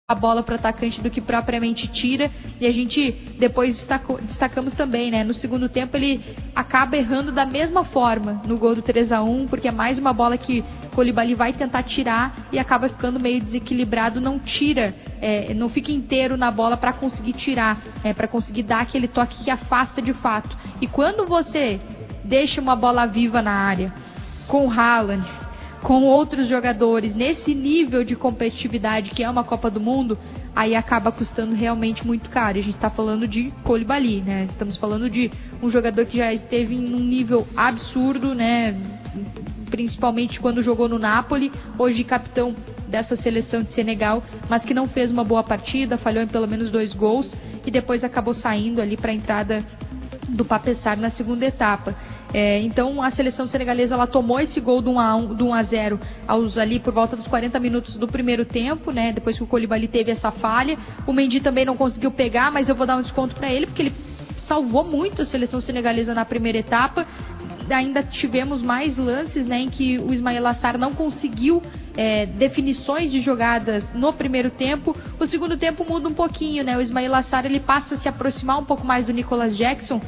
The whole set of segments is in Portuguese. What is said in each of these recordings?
a bola para o atacante do que propriamente tira, e a gente depois destacamos também, né? No segundo tempo ele acaba errando da mesma forma no gol do 3-1, porque é mais uma bola que Coulibaly vai tentar tirar e acaba ficando meio desequilibrado, não tira, não fica inteiro na bola para conseguir tirar, para conseguir dar aquele toque que afasta de fato. E quando você deixa uma bola viva na área, com o Haaland, com outros jogadores, nesse nível de competitividade que é uma Copa do Mundo, aí acaba custando realmente muito caro. A gente está falando de Coulibaly, né? Estamos falando de um jogador que já esteve em um nível absurdo, né? Principalmente quando jogou no Napoli, hoje capitão dessa seleção de Senegal, mas que não fez uma boa partida, falhou em pelo menos 2 gols e depois acabou saindo ali para a entrada do Pape Sarr na segunda etapa. Então a seleção senegalesa ela tomou esse gol do 1-0 ali por volta dos 40 minutos do primeiro tempo, né? Depois que o Coulibaly teve essa falha. O Mendy também não conseguiu pegar, mas eu vou dar um desconto para ele porque ele salvou muito a seleção senegalesa na primeira etapa. Ainda tivemos mais lances, né, em que o Ismaïla Sarr não conseguiu definições de jogadas no primeiro tempo. O segundo tempo muda um pouquinho, né? O Ismaïla Sarr ele passa a se aproximar um pouco mais do Nicolas Jackson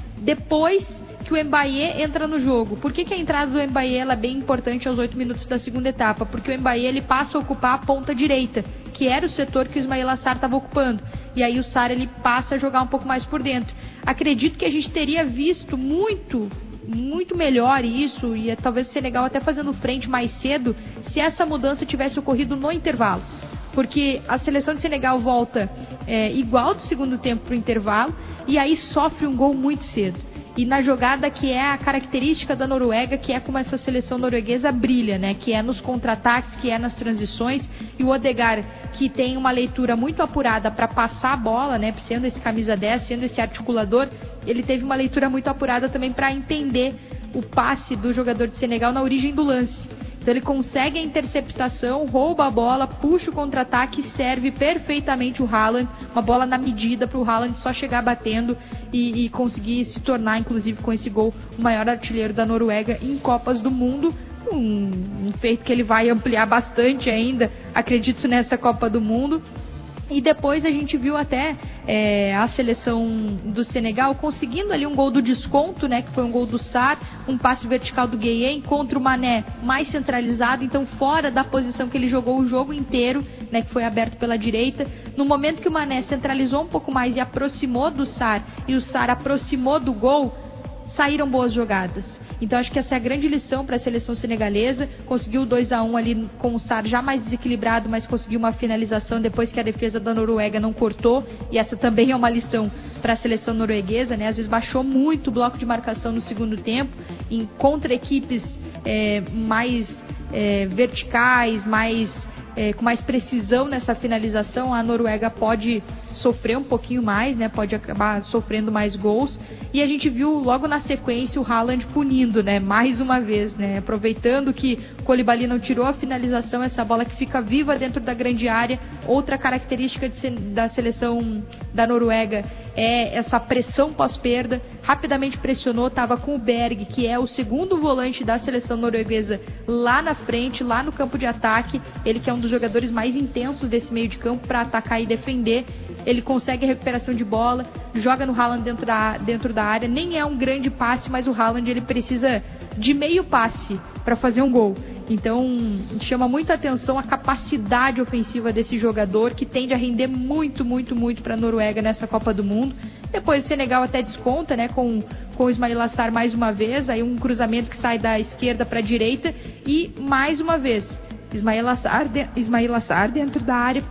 depois que o Mbaye entra no jogo. Por que a entrada do Mbaye ela é bem importante aos 8 minutos da segunda etapa? Porque o Mbaye ele passa a ocupar a ponta direita, que era o setor que o Ismaïla Sarr estava ocupando. E aí o Sarr ele passa a jogar um pouco mais por dentro. Acredito que a gente teria visto muito melhor isso, e talvez o Senegal até fazendo frente mais cedo, se essa mudança tivesse ocorrido no intervalo. Porque a seleção de Senegal volta igual do segundo tempo para o intervalo, e aí sofre um gol muito cedo. E na jogada que é a característica da Noruega, que é como essa seleção norueguesa brilha, né? Que é nos contra-ataques, que é nas transições. E o Odegaard, que tem uma leitura muito apurada para passar a bola, né? Sendo esse camisa 10, sendo esse articulador, ele teve uma leitura muito apurada também para entender o passe do jogador de Senegal na origem do lance. Então ele consegue a interceptação, rouba a bola, puxa o contra-ataque e serve perfeitamente o Haaland, uma bola na medida para o Haaland só chegar batendo e conseguir se tornar, inclusive com esse gol, o maior artilheiro da Noruega em Copas do Mundo. Um feito que ele vai ampliar bastante ainda, acredito, nessa Copa do Mundo. E depois a gente viu até a seleção do Senegal conseguindo ali um gol do desconto, né, que foi um gol do Sarr, um passe vertical do Gueye, encontra o Mané mais centralizado, então fora da posição que ele jogou o jogo inteiro, né, que foi aberto pela direita. No momento que o Mané centralizou um pouco mais e aproximou do Sarr, e o Sarr aproximou do gol, saíram boas jogadas. Então acho que essa é a grande lição para a seleção senegalesa. Conseguiu o 2-1 ali com o Sarr já mais desequilibrado, mas conseguiu uma finalização depois que a defesa da Noruega não cortou, e essa também é uma lição para a seleção norueguesa, né? Às vezes baixou muito o bloco de marcação no segundo tempo, contra equipes mais verticais, com mais precisão nessa finalização. A Noruega pode sofrer um pouquinho mais, né? Pode acabar sofrendo mais gols. E a gente viu logo na sequência o Haaland punindo, né? Mais uma vez, né? Aproveitando que Coulibaly não tirou a finalização, essa bola que fica viva dentro da grande área. Outra característica da seleção da Noruega é essa pressão pós-perda. Rapidamente pressionou, estava com o Berg, que é o segundo volante da seleção norueguesa, lá na frente, lá no campo de ataque. Ele que é um dos jogadores mais intensos desse meio de campo para atacar e defender. Ele consegue a recuperação de bola, joga no Haaland dentro da área. Nem é um grande passe, mas o Haaland ele precisa de meio passe para fazer um gol. Então chama muita atenção a capacidade ofensiva desse jogador, que tende a render muito para a Noruega nessa Copa do Mundo. Depois o Senegal até desconta, né, com o Ismaïla Sarr mais uma vez, aí um cruzamento que sai da esquerda para a direita, e mais uma vez Ismaïla Sarr dentro da área,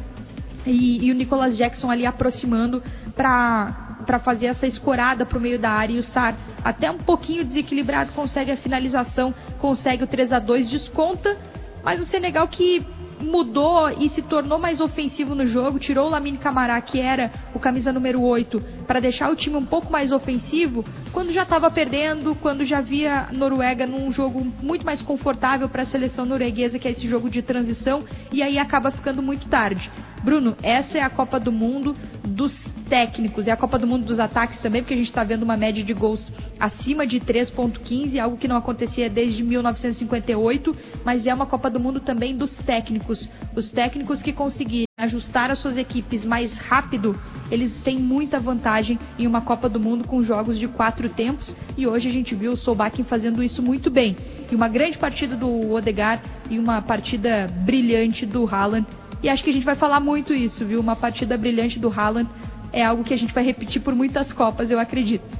e o Nicolas Jackson ali aproximando para fazer essa escorada para o meio da área, e o Sarr, até um pouquinho desequilibrado, consegue a finalização, consegue o 3-2, desconta, mas o Senegal que mudou e se tornou mais ofensivo no jogo, tirou o Lamine Camara, que era o camisa número 8, para deixar o time um pouco mais ofensivo, quando já estava perdendo, quando já via a Noruega num jogo muito mais confortável para a seleção norueguesa, que é esse jogo de transição, e aí acaba ficando muito tarde. Bruno, essa é a Copa do Mundo dos técnicos, é a Copa do Mundo dos ataques também, porque a gente está vendo uma média de gols acima de 3.15, algo que não acontecia desde 1958, mas é uma Copa do Mundo também dos técnicos, os técnicos que conseguiram ajustar as suas equipes mais rápido, eles têm muita vantagem em uma Copa do Mundo com jogos de 4 tempos, e hoje a gente viu o Solbakken fazendo isso muito bem. E uma grande partida do Odegaard e uma partida brilhante do Haaland, e acho que a gente vai falar muito isso, viu? Uma partida brilhante do Haaland é algo que a gente vai repetir por muitas Copas, eu acredito.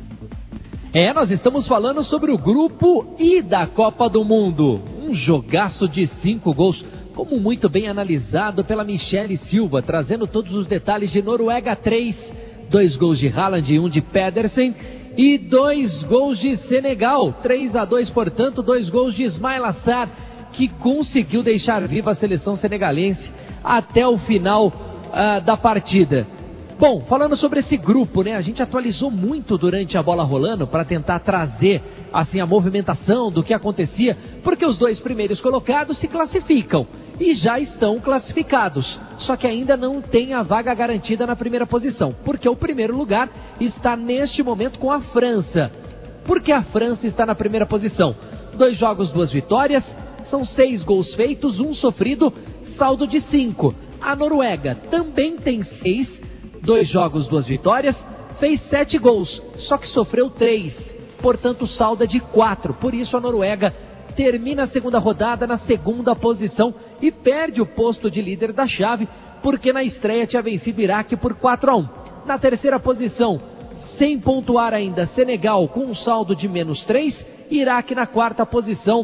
Nós estamos falando sobre o grupo I da Copa do Mundo. Um jogaço de 5 gols, como muito bem analisado pela Michele Silva, trazendo todos os detalhes de Noruega 3, 2 gols de Haaland e 1 de Pedersen, e 2 gols de Senegal, 3-2, portanto, 2 gols de Ismail Assar, que conseguiu deixar viva a seleção senegalense até o final da partida. Bom, falando sobre esse grupo, né, a gente atualizou muito durante a bola rolando para tentar trazer assim a movimentação do que acontecia, porque os 2 primeiros colocados se classificam e já estão classificados, só que ainda não tem a vaga garantida na primeira posição, porque o primeiro lugar está neste momento com a França. Por que a França está na primeira posição? 2 jogos, 2 vitórias, são 6 gols feitos, 1 sofrido, saldo de 5. A Noruega também tem 6, 2 jogos, 2 vitórias, fez 7 gols, só que sofreu 3, portanto o saldo é de 4, por isso a Noruega termina a segunda rodada na segunda posição e perde o posto de líder da chave, porque na estreia tinha vencido o Iraque por 4-1. Na terceira posição, sem pontuar ainda, Senegal com um saldo de -3, Iraque na quarta posição,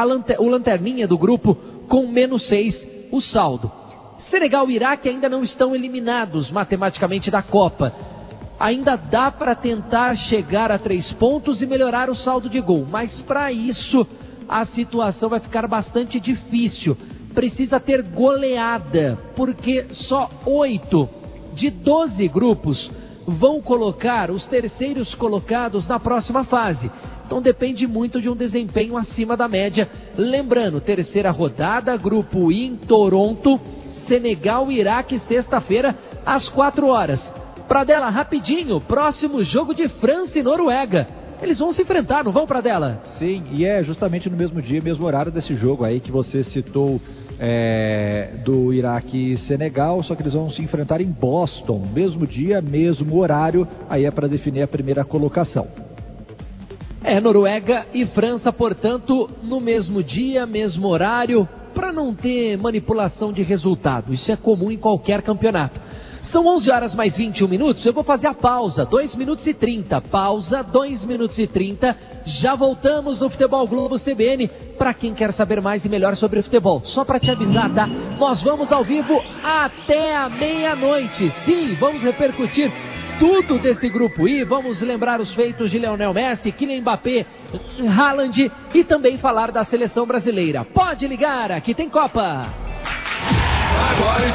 o lanterninha do grupo com -6 o saldo. Senegal e Iraque ainda não estão eliminados matematicamente da Copa. Ainda dá para tentar chegar a 3 pontos e melhorar o saldo de gol, mas para isso a situação vai ficar bastante difícil. Precisa ter goleada, porque só 8 de 12 grupos vão colocar os terceiros colocados na próxima fase. Então depende muito de um desempenho acima da média. Lembrando, terceira rodada, grupo I em Toronto, Senegal e Iraque, sexta-feira, às 4 horas. Pradella, rapidinho, próximo jogo de França e Noruega. Eles vão se enfrentar, não vão, Pradella? Sim, e é justamente no mesmo dia, mesmo horário desse jogo aí que você citou, do Iraque e Senegal, só que eles vão se enfrentar em Boston, mesmo dia, mesmo horário, aí é para definir a primeira colocação. Noruega e França, portanto, no mesmo dia, mesmo horário, para não ter manipulação de resultado. Isso é comum em qualquer campeonato. São 11 horas mais 21 minutos, eu vou fazer a pausa, 2 minutos e 30, pausa, 2 minutos e 30, já voltamos no Futebol Globo CBN, para quem quer saber mais e melhor sobre futebol, só para te avisar, tá? Nós vamos ao vivo até a meia-noite, sim, vamos repercutir tudo desse grupo I, vamos lembrar os feitos de Lionel Messi, Kylian Mbappé, Haaland e também falar da seleção brasileira. Pode ligar, aqui tem Copa! Agora